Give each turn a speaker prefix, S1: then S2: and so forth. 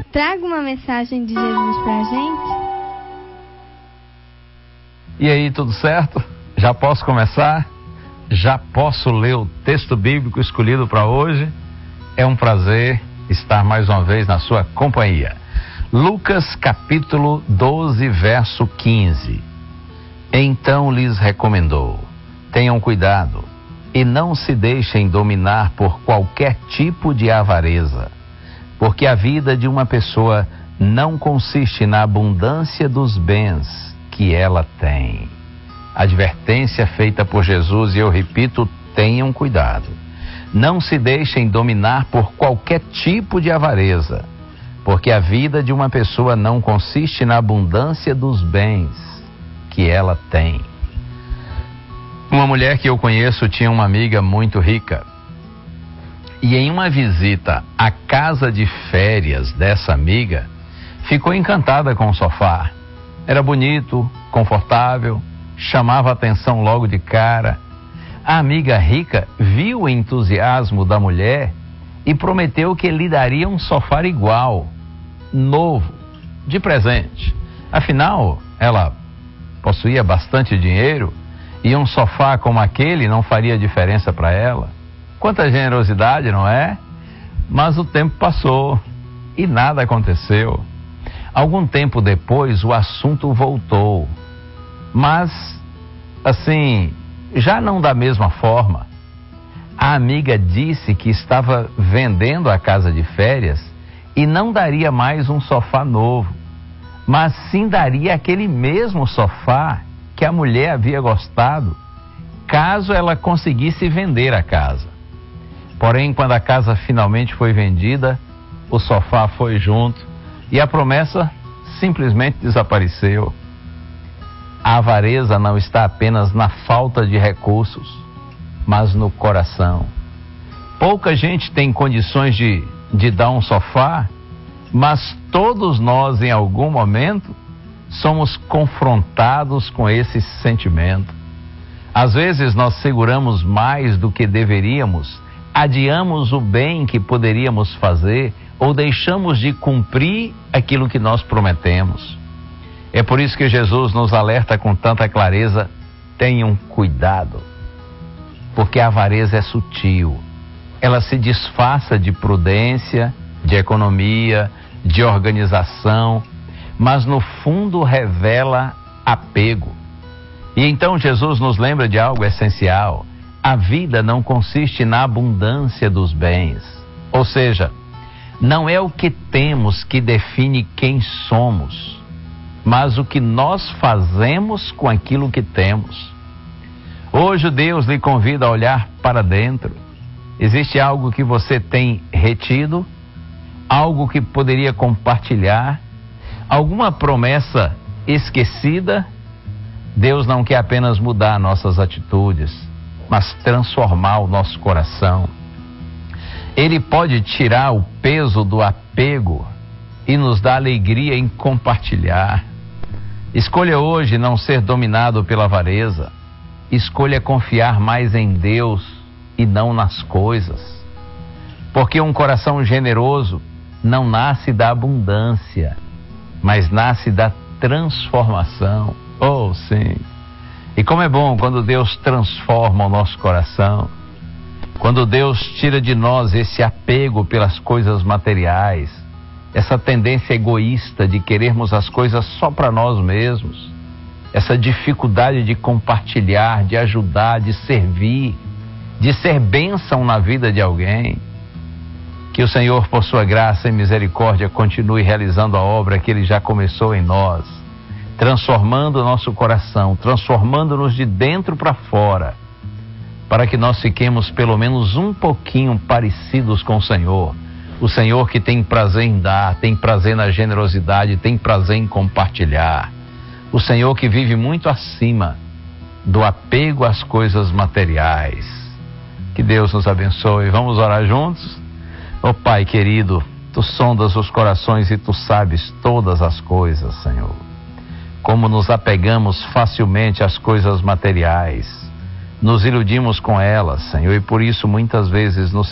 S1: traga uma mensagem de Jesus pra gente.
S2: E aí, tudo certo? Já posso começar? Já posso ler o texto bíblico escolhido para hoje? É um prazer estar mais uma vez na sua companhia. Lucas capítulo 12, verso 15. Então lhes recomendou: tenham cuidado e não se deixem dominar por qualquer tipo de avareza, porque a vida de uma pessoa não consiste na abundância dos bens que ela tem. Advertência feita por Jesus, e eu repito, tenham cuidado. Não se deixem dominar por qualquer tipo de avareza, porque a vida de uma pessoa não consiste na abundância dos bens que ela tem. Uma mulher que eu conheço tinha uma amiga muito rica. E em uma visita à casa de férias dessa amiga, ficou encantada com o sofá. Era bonito, confortável, chamava a atenção logo de cara. A amiga rica viu o entusiasmo da mulher e prometeu que lhe daria um sofá igual, novo, de presente. Afinal, ela possuía bastante dinheiro e um sofá como aquele não faria diferença para ela. Quanta generosidade, não é? Mas o tempo passou e nada aconteceu. Algum tempo depois, o assunto voltou. Mas, assim, já não da mesma forma. A amiga disse que estava vendendo a casa de férias e não daria mais um sofá novo, mas sim daria aquele mesmo sofá que a mulher havia gostado, caso ela conseguisse vender a casa. Porém, quando a casa finalmente foi vendida, o sofá foi junto e a promessa simplesmente desapareceu. A avareza não está apenas na falta de recursos, mas no coração. Pouca gente tem condições de dar um sofá, mas todos nós, em algum momento, somos confrontados com esse sentimento. Às vezes nós seguramos mais do que deveríamos, adiamos o bem que poderíamos fazer ou deixamos de cumprir aquilo que nós prometemos. É por isso que Jesus nos alerta com tanta clareza: tenham cuidado, porque a avareza é sutil. Ela se disfarça de prudência, de economia, de organização, mas no fundo revela apego. E então Jesus nos lembra de algo essencial: a vida não consiste na abundância dos bens. Ou seja, não é o que temos que define quem somos, mas o que nós fazemos com aquilo que temos. Hoje Deus lhe convida a olhar para dentro. Existe algo que você tem retido? Algo que poderia compartilhar? Alguma promessa esquecida? Deus não quer apenas mudar nossas atitudes, mas transformar o nosso coração. Ele pode tirar o peso do apego e nos dar alegria em compartilhar. Escolha hoje não ser dominado pela avareza. Escolha confiar mais em Deus e não nas coisas. Porque um coração generoso não nasce da abundância, mas nasce da transformação. Oh, sim! E como é bom quando Deus transforma o nosso coração. Quando Deus tira de nós esse apego pelas coisas materiais, essa tendência egoísta de querermos as coisas só para nós mesmos, essa dificuldade de compartilhar, de ajudar, de servir, de ser bênção na vida de alguém. Que o Senhor, por sua graça e misericórdia, continue realizando a obra que Ele já começou em nós, transformando o nosso coração, transformando-nos de dentro para fora, para que nós fiquemos pelo menos um pouquinho parecidos com o Senhor. O Senhor que tem prazer em dar, tem prazer na generosidade, tem prazer em compartilhar. O Senhor que vive muito acima do apego às coisas materiais. Que Deus nos abençoe. Vamos orar juntos? Ó Pai querido, Tu sondas os corações e Tu sabes todas as coisas, Senhor. Como nos apegamos facilmente às coisas materiais. Nos iludimos com elas, Senhor, e por isso muitas vezes nos